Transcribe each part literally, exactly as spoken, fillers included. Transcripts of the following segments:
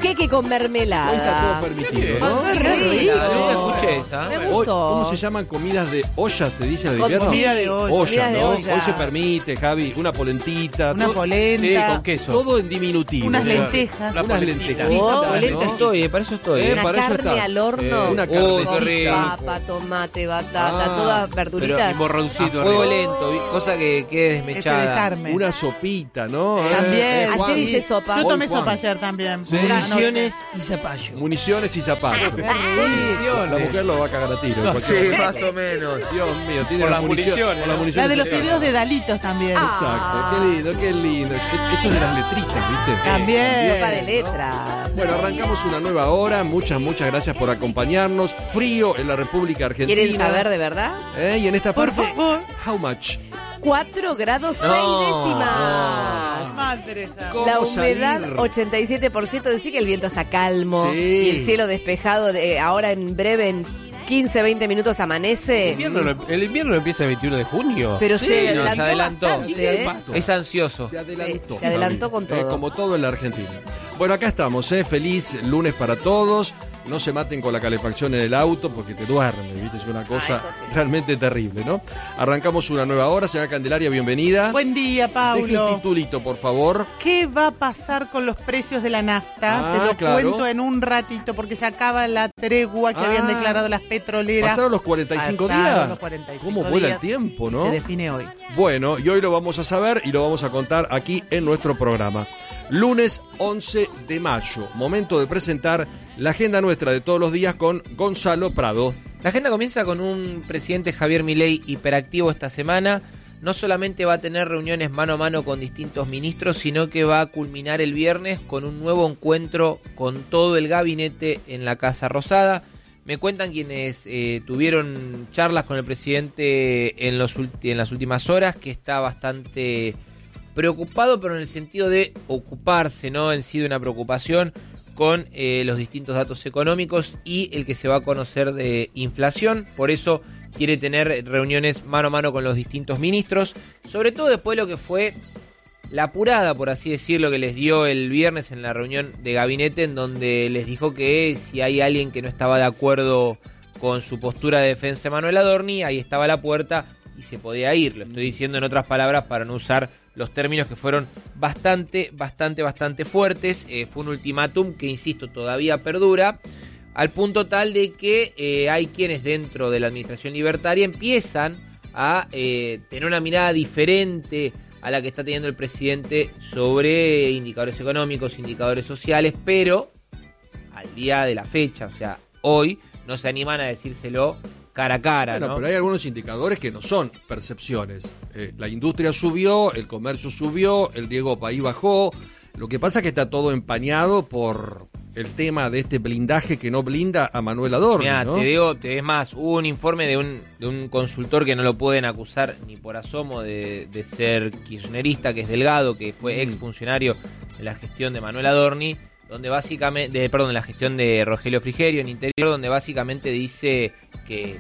panqueque con mermelada. Hoy está todo permitido, ¿no? Qué rico. Yo escuché esa. Me Hoy, gustó. ¿cómo se llaman comidas de olla, se dice de Con- invierno? sí, Comida de olla. Olla, comida de ¿no? olla. Hoy se permite, Javi, una polentita. Una todo, polenta. Sí, con queso. todo en diminutivo. Unas ¿no? lentejas. Una Unas polentita. lentejitas, Oh, ¿no? Polenta estoy, eh, para eso estoy. Eh, Una para eso carne estás. al horno. Eh, Una Uy, carnecita. qué rico. Papa, tomate, batata, Ah, todas Pero verduritas. y morroncito. A fuego lento, vi- cosa que quede Ese desmechada. desarme. Una sopita, ¿no? Eh, También. eh, Juan. Ayer hice sopa. Yo Hoy, tomé Juan. sopa ayer también. Sí. Municiones y zapallo. Municiones y zapatos. Municiones. La mujer lo va a cagar a tiro. en cualquier Sí, momento. más o menos. Dios mío, tiene Por las las municiones. municiones, por las ¿no? municiones La de los se cagan. fideos de Dalitos también. Ah. Exacto, qué lindo, qué lindo. Es- Eso de las letritas, ¿viste? También. Sopa de letras. Bueno, arrancamos una nueva hora. Muchas, muchas gracias por acompañarnos. Frío en la República Argentina. ¿Quieren saber de verdad? ¿Eh? Y en esta Por parte, favor. how much? cuatro grados seis No, décimas. Mal, Teresa. ¿Cómo La humedad salir? ochenta y siete por ciento, decir que el viento está calmo Sí. y el cielo despejado. De, ahora en breve, en quince, veinte minutos El amanece. invierno, no- el invierno empiesa el veintiuno de junio. Pero Sí, se, no, adelantó se adelantó. bastante, ¿eh? Es ansioso. Se adelantó. Sí, se adelantó con Eh, todo. como todo en la Argentina. Bueno, acá estamos, ¿eh? Feliz lunes para todos. No se maten con la calefacción en el auto porque te duerme, ¿viste? Es una cosa Ah, eso sí. realmente terrible, ¿no? Arrancamos una nueva hora. Señora Candelaria, bienvenida. Buen día, Deje el Paulo. titulito, por favor. ¿Qué va a pasar con los precios de la nafta? Ah, Te lo claro. cuento en un ratito porque se acaba la tregua que Ah. habían declarado las petroleras. ¿Pasaron los cuarenta y cinco Pasaron días? los cuarenta y cinco ¿Cómo vuela el días tiempo, y no? Se define hoy. Bueno, y hoy lo vamos a saber y lo vamos a contar aquí en nuestro programa. Lunes once de mayo, momento de presentar la agenda nuestra de todos los días con Gonzalo Prado. La agenda comienza con un presidente Javier Milei hiperactivo esta semana. No solamente va a tener reuniones mano a mano con distintos ministros, sino que va a culminar el viernes con un nuevo encuentro con todo el gabinete en la Casa Rosada. Me cuentan quienes eh, tuvieron charlas con el presidente en, los ulti- en las últimas horas que está bastante preocupado, pero en el sentido de ocuparse, no en sí de una preocupación con eh, los distintos datos económicos y el que se va a conocer de inflación. Por eso quiere tener reuniones mano a mano con los distintos ministros, sobre todo después de lo que fue la apurada, por así decirlo, que les dio el viernes en la reunión de gabinete, en donde les dijo que si hay alguien que no estaba de acuerdo con su postura de defensa de Manuel Adorni, ahí estaba la puerta y se podía ir. Lo estoy diciendo en otras palabras para no usar los términos que fueron bastante, bastante, bastante fuertes. Eh, fue un ultimátum que, insisto, todavía perdura, al punto tal de que eh, hay quienes dentro de la administración libertaria empiezan a eh, tener una mirada diferente a la que está teniendo el presidente sobre indicadores económicos, indicadores sociales, pero al día de la fecha, o sea, hoy, no se animan a decírselo cara a cara, Bueno, ¿no? pero hay algunos indicadores que no son percepciones. Eh, la industria subió, el comercio subió, el riesgo país bajó. Lo que pasa es que está todo empañado por el tema de este blindaje que no blinda a Manuel Adorni, Mirá, ¿no? te digo, te es más, hubo un informe de un, de un consultor que no lo pueden acusar ni por asomo de, de ser kirchnerista, que es Delgado, que fue Mm. exfuncionario de la gestión de Manuel Adorni, donde básicamente, de, perdón, de la gestión de Rogelio Frigerio en Interior, donde básicamente dice que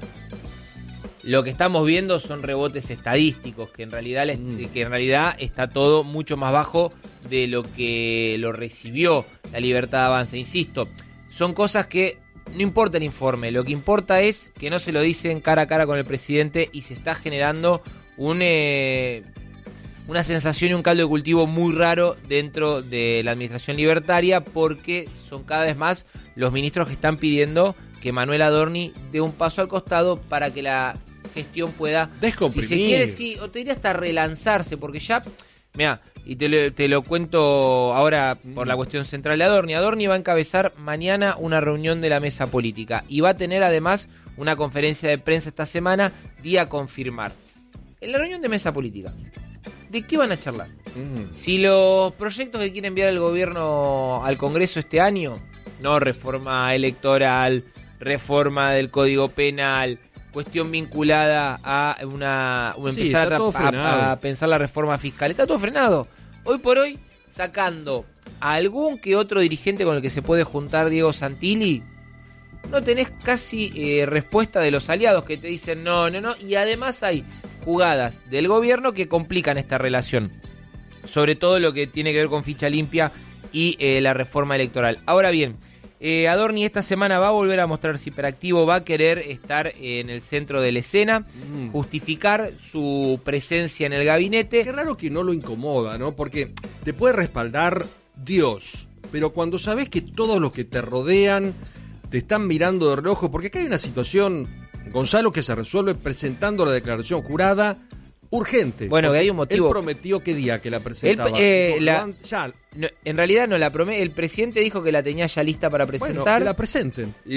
lo que estamos viendo son rebotes estadísticos, que en realidad la- Mm. que en realidad está todo mucho más bajo de lo que lo recibió la Libertad de Avanza. Insisto, son cosas que no importa el informe, lo que importa es que no se lo dicen cara a cara con el presidente y se está generando un eh, una sensación y un caldo de cultivo muy raro dentro de la administración libertaria, porque son cada vez más los ministros que están pidiendo que Manuel Adorni dé un paso al costado para que la gestión pueda, si Descomprimir. se quiere, sí, o te diría hasta relanzarse, porque ya, mira, y te lo, te lo cuento ahora por la cuestión central de Adorni. Adorni va a encabezar mañana una reunión de la mesa política y va a tener además una conferencia de prensa esta semana, día a confirmar. En la reunión de mesa política, ¿de qué van a charlar? Mm. Si los proyectos que quiere enviar el gobierno al Congreso este año, no reforma electoral, reforma del Código Penal, cuestión vinculada a una o Sí, empezar está a, todo tra- frenado. a, a pensar la reforma fiscal, está todo frenado. Hoy por hoy, sacando a algún que otro dirigente con el que se puede juntar Diego Santilli, no tenés casi eh, respuesta de los aliados que te dicen no, no, no, y además hay jugadas del gobierno que complican esta relación, sobre todo lo que tiene que ver con ficha limpia y eh, la reforma electoral. Ahora bien, eh, Adorni esta semana va a volver a mostrarse hiperactivo, va a querer estar eh, en el centro de la escena, Mm. justificar su presencia en el gabinete. Qué raro que no lo incomoda, ¿no? Porque te puede respaldar Dios, pero cuando sabes que todos los que te rodean te están mirando de reojo, porque acá hay una situación, Gonzalo, que se resuelve presentando la declaración jurada urgente. Bueno, que hay un motivo. Él prometió qué día que la presentaba. Él, eh, Dijo, la- "Juan, ya, No, en realidad no la promete, el presidente dijo que la tenía ya lista para bueno, presentar. que la presenten.